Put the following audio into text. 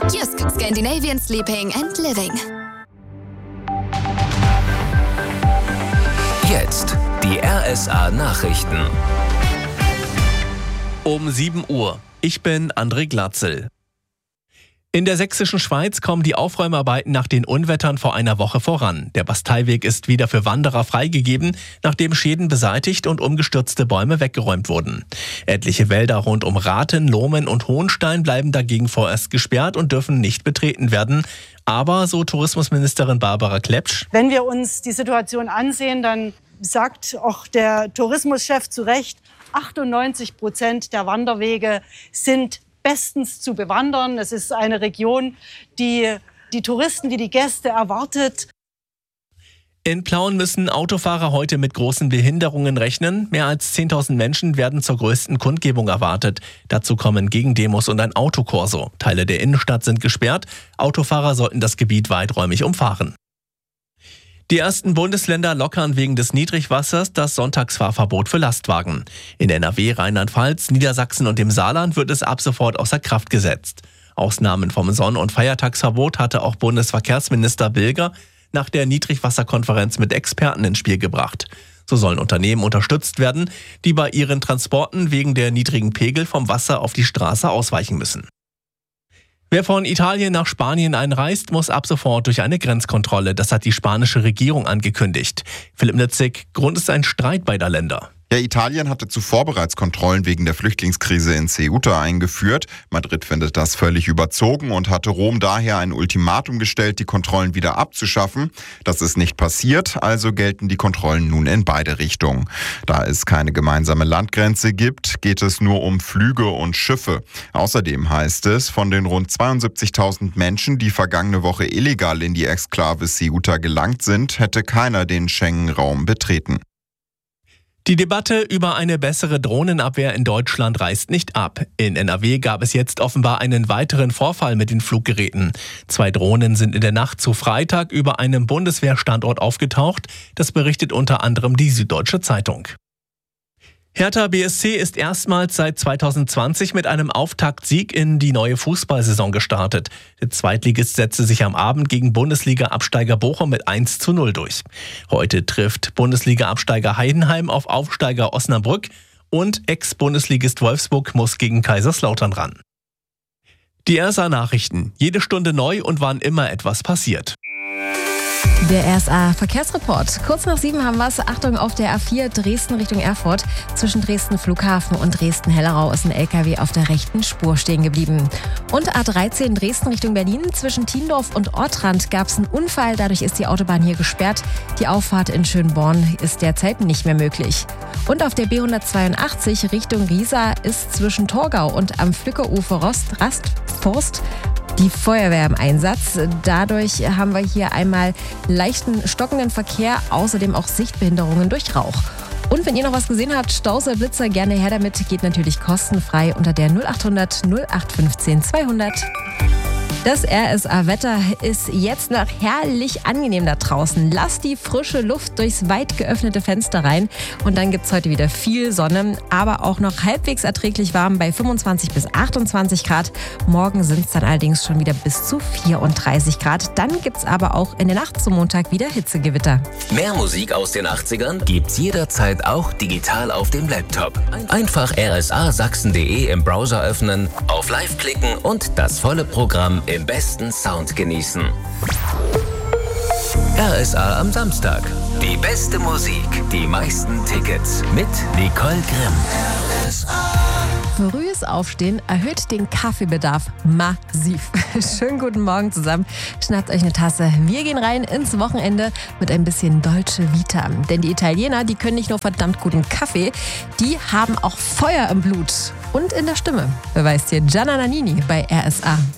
Jysk, Scandinavian Sleeping and Living. Jetzt die RSA Nachrichten. Um 7 Uhr. Ich bin André Glatzel. In der sächsischen Schweiz kommen die Aufräumarbeiten nach den Unwettern vor einer Woche voran. Der Basteiweg ist wieder für Wanderer freigegeben, nachdem Schäden beseitigt und umgestürzte Bäume weggeräumt wurden. Etliche Wälder rund um Rathen, Lohmen und Hohenstein bleiben dagegen vorerst gesperrt und dürfen nicht betreten werden. Aber, so Tourismusministerin Barbara Klepsch, wenn wir uns die Situation ansehen, dann sagt auch der Tourismuschef zu Recht, 98% der Wanderwege sind bestens zu bewandern. Es ist eine Region, die die Touristen, die Gäste erwartet. In Plauen müssen Autofahrer heute mit großen Behinderungen rechnen. Mehr als 10.000 Menschen werden zur größten Kundgebung erwartet. Dazu kommen Gegendemos und ein Autokorso. Teile der Innenstadt sind gesperrt. Autofahrer sollten das Gebiet weiträumig umfahren. Die ersten Bundesländer lockern wegen des Niedrigwassers das Sonntagsfahrverbot für Lastwagen. In NRW, Rheinland-Pfalz, Niedersachsen und dem Saarland wird es ab sofort außer Kraft gesetzt. Ausnahmen vom Sonn- und Feiertagsverbot hatte auch Bundesverkehrsminister Bilger nach der Niedrigwasserkonferenz mit Experten ins Spiel gebracht. So sollen Unternehmen unterstützt werden, die bei ihren Transporten wegen der niedrigen Pegel vom Wasser auf die Straße ausweichen müssen. Wer von Italien nach Spanien einreist, muss ab sofort durch eine Grenzkontrolle. Das hat die spanische Regierung angekündigt. Philipp Nitzig, Grund ist ein Streit beider Länder. Ja, Italien hatte zuvor bereits Kontrollen wegen der Flüchtlingskrise in Ceuta eingeführt. Madrid findet das völlig überzogen und hatte Rom daher ein Ultimatum gestellt, die Kontrollen wieder abzuschaffen. Das ist nicht passiert, also gelten die Kontrollen nun in beide Richtungen. Da es keine gemeinsame Landgrenze gibt, geht es nur um Flüge und Schiffe. Außerdem heißt es, von den rund 72.000 Menschen, die vergangene Woche illegal in die Exklave Ceuta gelangt sind, hätte keiner den Schengen-Raum betreten. Die Debatte über eine bessere Drohnenabwehr in Deutschland reißt nicht ab. In NRW gab es jetzt offenbar einen weiteren Vorfall mit den Fluggeräten. 2 Drohnen sind in der Nacht zu Freitag über einem Bundeswehrstandort aufgetaucht. Das berichtet unter anderem die Süddeutsche Zeitung. Hertha BSC ist erstmals seit 2020 mit einem Auftaktsieg in die neue Fußballsaison gestartet. Der Zweitligist setzte sich am Abend gegen Bundesliga-Absteiger Bochum mit 1:0 durch. Heute trifft Bundesliga-Absteiger Heidenheim auf Aufsteiger Osnabrück und Ex-Bundesligist Wolfsburg muss gegen Kaiserslautern ran. Die RSA Nachrichten. Jede Stunde neu und wann immer etwas passiert. Der RSA Verkehrsreport. Kurz nach 7 haben wir es. Achtung, auf der A4 Dresden Richtung Erfurt. Zwischen Dresden Flughafen und Dresden-Hellerau ist ein LKW auf der rechten Spur stehen geblieben. Und A13 Dresden Richtung Berlin. Zwischen Tiendorf und Ortrand gab es einen Unfall. Dadurch ist die Autobahn hier gesperrt. Die Auffahrt in Schönborn ist derzeit nicht mehr möglich. Und auf der B182 Richtung Riesa ist zwischen Torgau und am Flückerufer Rastforst die Feuerwehr im Einsatz. Dadurch haben wir hier einmal leichten stockenden Verkehr, außerdem auch Sichtbehinderungen durch Rauch. Und wenn ihr noch was gesehen habt, Staus oder Blitzer, gerne her damit. Geht natürlich kostenfrei unter der 0800 0815 200. Das RSA-Wetter ist jetzt noch herrlich angenehm da draußen. Lasst die frische Luft durchs weit geöffnete Fenster rein. Und dann gibt es heute wieder viel Sonne, aber auch noch halbwegs erträglich warm bei 25 bis 28 Grad. Morgen sind es dann allerdings schon wieder bis zu 34 Grad. Dann gibt es aber auch in der Nacht zum Montag wieder Hitzegewitter. Mehr Musik aus den 80ern gibt's jederzeit auch digital auf dem Laptop. Einfach rsasachsen.de im Browser öffnen, auf Live klicken und das volle Programm im besten Sound genießen. RSA am Samstag. Die beste Musik, die meisten Tickets mit Nicole Grimm. Frühes Aufstehen erhöht den Kaffeebedarf massiv. Schönen guten Morgen zusammen. Schnappt euch eine Tasse. Wir gehen rein ins Wochenende mit ein bisschen Dolce Vita. Denn die Italiener, die können nicht nur verdammt guten Kaffee, die haben auch Feuer im Blut und in der Stimme. Beweist hier Gianna Nannini bei RSA.